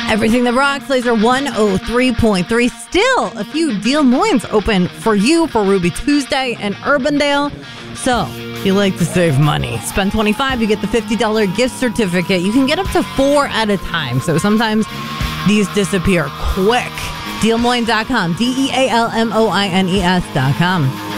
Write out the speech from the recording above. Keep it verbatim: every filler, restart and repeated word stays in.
Everything that rocks, Laser one oh three point three. Still a few Des Moines open for you for Ruby Tuesday and Urbandale. So, if you like to save money, spend twenty-five dollars, you get the fifty dollars gift certificate. You can get up to four at a time. So sometimes these disappear quick. Des Moines dot com. D E A L M O I N E S dot com.